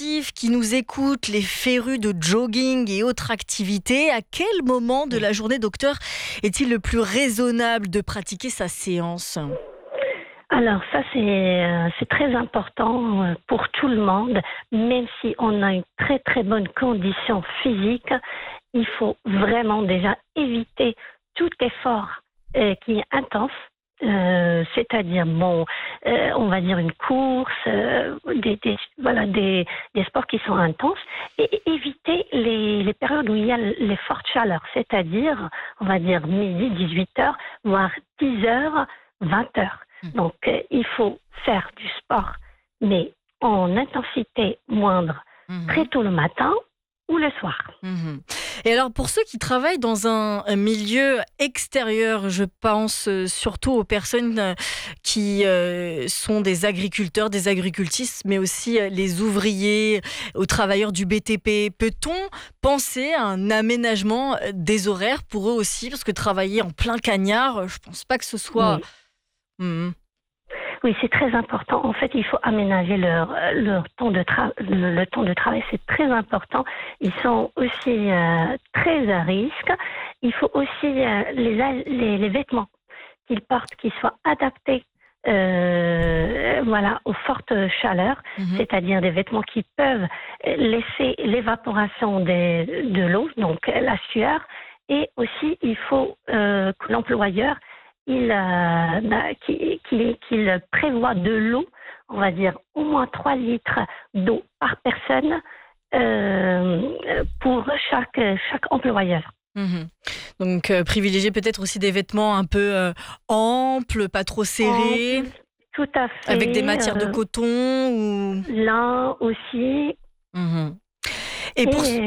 sportifs qui nous écoutent, les férus de jogging et autres activités, à quel moment de la journée, docteur, est-il le plus raisonnable de pratiquer sa séance ? Alors ça, c'est très important pour tout le monde. Même si on a une très très bonne condition physique, il faut vraiment déjà éviter tout effort qui est intense. C'est-à-dire on va dire une course, des sports qui sont intenses, et éviter les périodes où il y a les fortes chaleurs, c'est-à-dire on va dire midi, 18h, voire 10h, 20h. Donc il faut faire du sport, mais en intensité moindre, très tôt le matin ou le soir. Et alors, pour ceux qui travaillent dans un milieu extérieur, je pense surtout aux personnes qui sont des agriculteurs, des agricultrices, mais aussi les ouvriers, aux travailleurs du BTP. Peut-on penser à un aménagement des horaires pour eux aussi ? Parce que travailler en plein cagnard, je ne pense pas que ce soit... Oui, c'est très important. En fait, il faut aménager leur temps de le temps de travail. C'est très important. Ils sont aussi très à risque. Il faut aussi les vêtements qu'ils portent, qui soient adaptés aux fortes chaleurs, c'est-à-dire des vêtements qui peuvent laisser l'évaporation de l'eau, donc la sueur. Et aussi, il faut que l'employeur qu'il prévoit de l'eau, on va dire au moins 3 litres d'eau par personne pour chaque employeur. Donc privilégier peut-être aussi des vêtements un peu amples, pas trop serrés, tout à fait, avec des matières de coton ou lin aussi. Et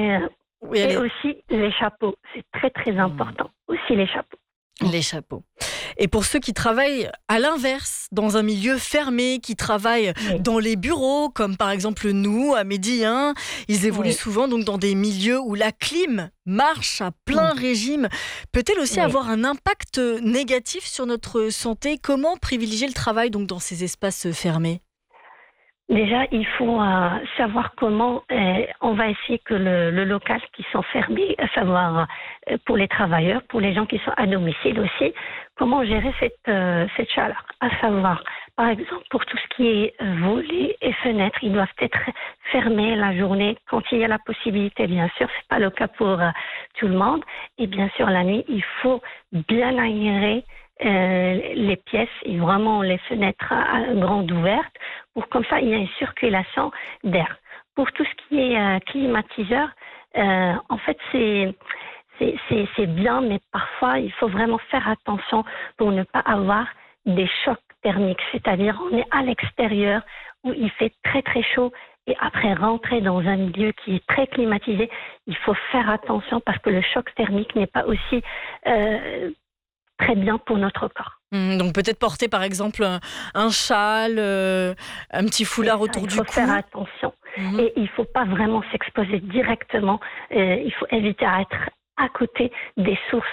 aussi les chapeaux, c'est très très important. Aussi les chapeaux. Les chapeaux. Et pour ceux qui travaillent à l'inverse, dans un milieu fermé, qui travaillent dans les bureaux, comme par exemple nous, à Midi, ils évoluent souvent donc dans des milieux où la clim marche à plein régime. Peut-elle aussi avoir un impact négatif sur notre santé ? Comment privilégier le travail donc dans ces espaces fermés ? Déjà, il faut savoir comment on va essayer que le local qui sont fermés, à savoir pour les travailleurs, pour les gens qui sont à domicile aussi, comment gérer cette chaleur. À savoir, par exemple, pour tout ce qui est volets et fenêtres, ils doivent être fermés la journée quand il y a la possibilité, bien sûr. C'est pas le cas pour tout le monde. Et bien sûr, la nuit, il faut bien aérer les pièces et vraiment les fenêtres grandes ouvertes pour comme ça il y a une circulation d'air. Pour tout ce qui est climatiseur, en fait c'est bien, mais parfois il faut vraiment faire attention pour ne pas avoir des chocs thermiques, c'est-à-dire on est à l'extérieur où il fait très très chaud et après rentrer dans un milieu qui est très climatisé, il faut faire attention parce que le choc thermique n'est pas aussi très bien pour notre corps. Donc peut-être porter par exemple un châle, un petit foulard autour du cou. Il faut faire attention. Et il ne faut pas vraiment s'exposer directement. Il faut éviter à être à côté des sources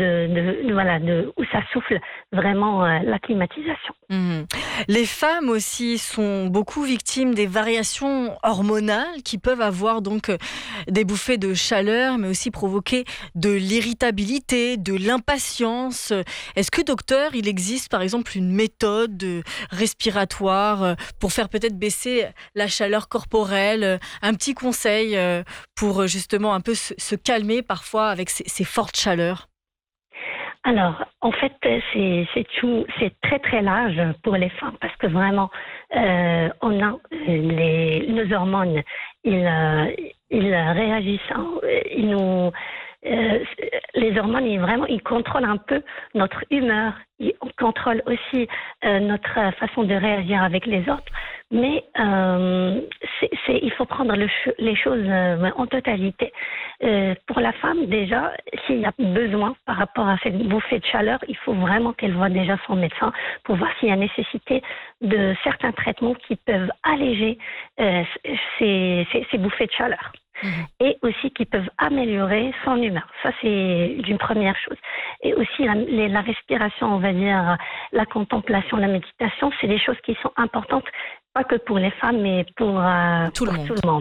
où ça souffle vraiment la climatisation. Les femmes aussi sont beaucoup victimes des variations hormonales qui peuvent avoir donc des bouffées de chaleur, mais aussi provoquer de l'irritabilité, de l'impatience. Est-ce que, docteur, il existe par exemple une méthode respiratoire pour faire peut-être baisser la chaleur corporelle, un petit conseil pour justement un peu se calmer parfois avec ces fortes chaleurs? Alors, en fait, c'est très très large pour les femmes parce que vraiment, on a nos hormones, ils réagissent, les hormones, ils contrôlent un peu notre humeur, ils contrôlent aussi notre façon de réagir avec les autres. Mais il faut prendre les choses en totalité. Pour la femme, déjà, s'il y a besoin par rapport à cette bouffée de chaleur, il faut vraiment qu'elle voie déjà son médecin pour voir s'il y a nécessité de certains traitements qui peuvent alléger ces bouffées de chaleur. Et aussi qui peuvent améliorer son humeur. Ça, c'est une première chose. Et aussi la respiration, on va dire, la contemplation, la méditation, c'est des choses qui sont importantes, pas que pour les femmes, mais pour tout le monde.